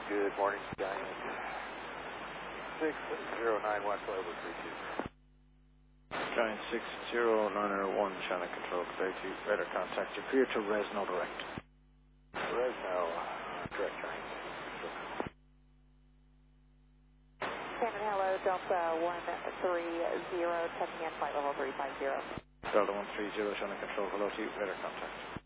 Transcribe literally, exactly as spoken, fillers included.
Good morning, Giant. six zero nine one, fly over three two. Giant six zero nine zero one, channel control, clear to radar contact. You're clear to Resno direct. Resno, correct, Giant. Cameron, hello, Delta one three zero, checking in, flight level three five zero. Delta one three zero, channel control, hello to you, radar contact.